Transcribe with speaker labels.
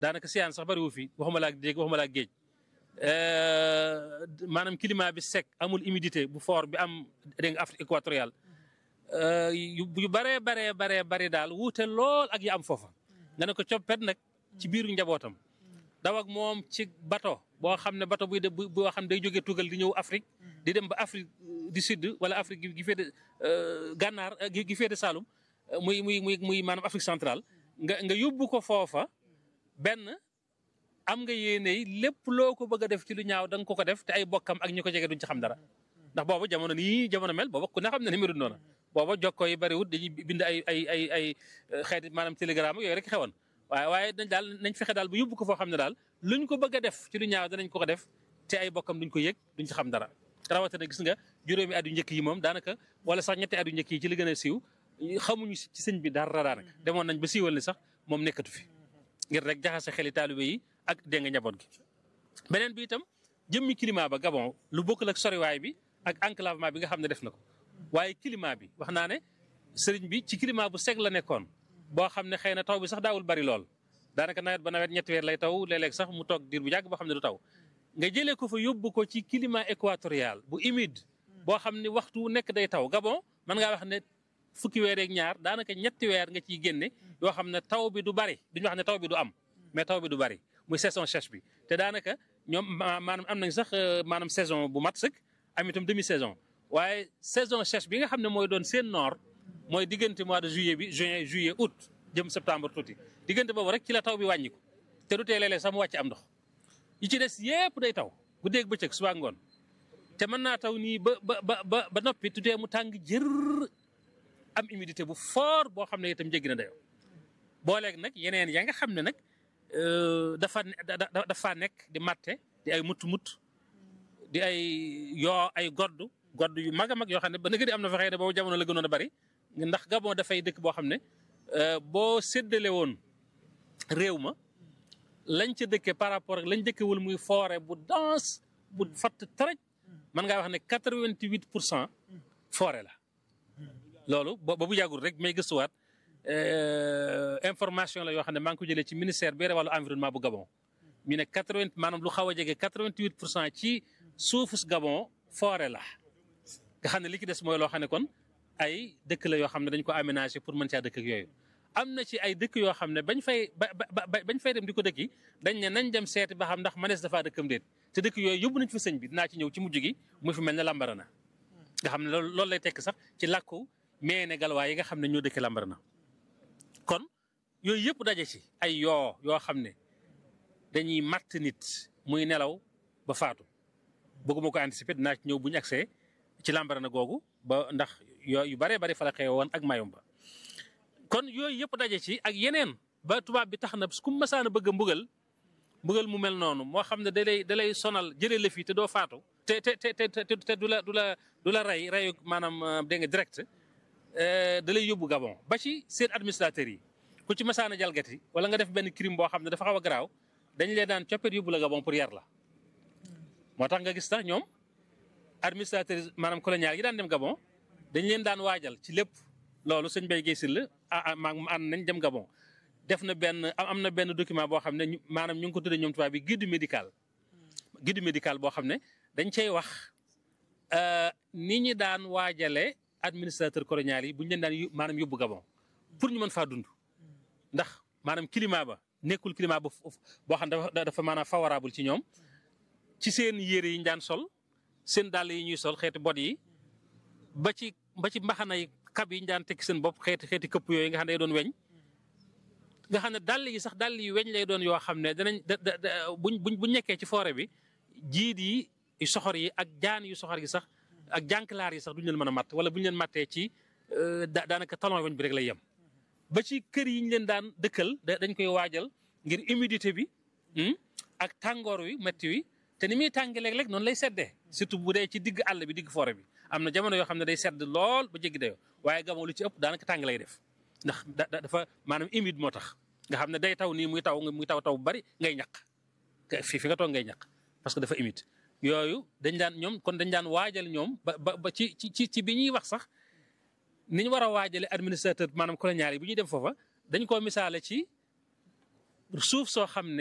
Speaker 1: daanaka siyaan sax bariwu fi waxuma laa dégg waxuma laa géej maanaam climat bi sec amul humidité bu fort bi am dégg nga Afrique équatoriale yu baree daal wuute lool ak yi am foofa nga ne ko coppet nag ci biiru njabootam daw ak moom ci bato boo xam ne bato boo xam ne day jógee tugal di ñëw Afrique di dem ba Afrique du Sud wala Afrique gi féete gànnaar gi féete Saloum muy maanaam Afrique centrale nga yóbbu ko foofa benn am nga yéene lépp loo ko bëgg a def ci lu ñaaw da nga ko def te ay bokkam ak ñi ko jege duñ ci xam dara ndax booba jamono nii jamono mel booba ku ne xam ne ni mu noona booba jokkoo yi bariwut dañuy bind ay xeeti maanaam télégramme yooyu rek xewoon waaye nañ fexe daal bu yóbbu ko foo xam ne daal luñ ko bëgg a def ci lu ñaaw danañ ko def te ay bokkam duñ ko yëg duñ ci xam dara rawatina gis nga juróomi at yu njëkk yi moom daanaka wala sax ñetti at yu njëkk yi ci li gën a siiw xamuñu ci sëñ bi dara daanaka demoon nañ ba siiwal ni sax moom nekkatu fi ngir rek jaxase xeli taalibe yi ak dégg nga njaboot gi. beneen bi itam jëmmi climat ba Gabon lu bokkul ak soriwaay bi ak enclavement bi nga xam ne def na ko waaye climat bi wax naa ne sëriñ bi ci climat bu seg la nekkoon boo xam ne xëy na taw bi sax daawul bari lool daanaka nawet ba nawet ñetti weer lay taw léeg-léeg sax mu toog diir bu yàgg boo xam ne du taw nga jëlee ko fa yóbbu ko ci climat équatorial bu humide boo xam ne waxtu nekk day taw Gabon mën ngaa wax ne fukki weer ak ñaar daanaka ñetti weer nga ciy génne yoo xam ne taw bi du bari duñu wax ne taw bi du am mais taw bi du bari muy saison sèche bi te daanaka ñoom maanaam am nañ sax maanaam saison bu mat sëkk am itam demi saison waaye saison sèche bi nga xam ne mooy doon seen nord mooy diggante mois de juillet bi juin juillet août jëm septembre tuuti diggante boobu rek ci la taw bi wàññiku te du tee léeg-léeg sax mu wàcc am ndox yi ci des yépp day taw guddeeg bëccëg suba ngoon te mën naa taw nii ba noppi tutee mu tàng jër am humidité bu fort boo xam ne itam jéggi na dayoo booleeg nag yeneen ya nga xam ne nag dafa nekk di matte di ay mut di ay ay godd yu mag a mag yoo xam ne ba nëgë di am na fa xëy na boobu jamono la gënoon a bari ndax Gabon dafay dëkk boo xam ne boo séddale woon réew ma lañ ca dëkkee par rapport ak lañ dëkkewul muy forêt bu dense bu fatt taraj mën ngaa wax ne 88% forêt la loolu ba bu yàggul rek may gëstuwaat information la yoo xam ne maa ngi ko jëlee ci ministère bi wàllu environnement bu Gabon ñu ne 80 maanaam lu xaw a jege 88% ci suufus Gabon forêt la nga xam ne li ci des mooy loo xam ne kon ay dëkk la yoo xam ne dañ ko aménagé pour mën caa dëkk ak yooyu am na ci ay dëkk yoo xam ne bañ fay dem di ko dëkki dañ ne nañ dem seeti ba xam ndax manees dafaa dëkkam déet te dëkk yooyu yóbbu nañ fa sëñ bi dinaa ci ñëw ci mujj gi muy fi mel ne Lambarana nga xam ne loolu lay tekk sax ci làkku meene galwaa yi nga xam ne ñoo dëkk Lambarana kon yooyu yëpp daje ci ay yoo xam ne dañuy matt nit muy nelaw ba faatu bëgguma ko anticiper dinaa ci ñëw bu ñu agsee ci Lambarana googu ba ndax yu baree bari fa la xew woon ak Mayumba kon yooyu yëpp daje ci ak yeneen ba tubaab bi tax na ku masaan a bëgg a mbugal mu mel noonu moo xam ne da lay sonal jëlee la fii te doo faatu te du la rey maanaam dégg nga direct da lay yóbbu Gabon ba ci seen administrateurs yi ku ci masaan a jalgati wala nga def benn crime boo xam ne dafa xaw a garaaw dañ leen daan coppet yóbbu la Gabon pour yar la moo tax nga gis tax ñoom administrateurs maanaam colonial yi daan dem Gabon dañ leen daan waajal ci lépp loolu sëñ Mbaye Guèye Sylla ànd nañ dem Gabon def na am na benn document boo xam ne maanaam ñu ngi ko tuddee ñoom tubaab bi guide médical boo xam ne dañ cay wax ni ñi daan waajale administrateur colonial yi bu ñu leen daan maanaam yóbbu Gabon pour ñu mën faa dund ndax maanaam climat ba nekkul climat boo xam ne dafa maanaam favorable ci ñoom ci seen yére yi ñu daan sol seen dàll yi ñuy sol xeeti bot yi ba ci mbaxana yi kab yi ñu daan tekki seen bopp xeeti këpp yooyu nga xam ne day doon weñ nga xam ne dàll yi sax dàll yi weñ lay doon yoo xam ne danañ buñ nekkee ci forêt bi jiit yi soxor yi ak jaan yu soxor yi sax ak jànklaar yi sax duñu leen mën a matt wala buñu leen mattee ci daanaka talon weñ bi rek lay yem ba ci kër yi ñu leen daan dëkkal dañ koy waajal ngir humidité bi ak tàngoor wi métti wi te ni muy tàngi léeg-léeg noonu lay seddee surtout bu dee ci digg àll bi digg forêt bi am na jamono yoo xam ne day sedd lool ba jéggi dayoo waaye Gabon lu ci ëpp daanaka tàng lay def ndax dafa maanaam humide moo tax nga xam ne day taw nii muy taw bu bari ngay ñaq fi nga toog ngay ñaq parce que dafa humide yooyu dañ daan waajal ñoom ba ci bi ñuy wax sax ni ñu war a waajale administrateur maanaam colonial yi bu ñuy dem foofa dañ koo misaale ci suuf soo xam ne